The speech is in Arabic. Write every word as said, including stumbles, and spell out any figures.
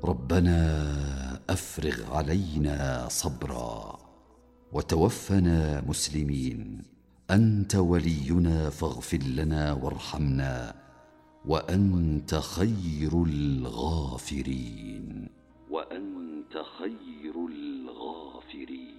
ربنا أفرغ علينا صبرا وتوفنا مسلمين. أنت ولينا فاغفر لنا وارحمنا وأنت خير الغافرين. وأنت خير الغافرين.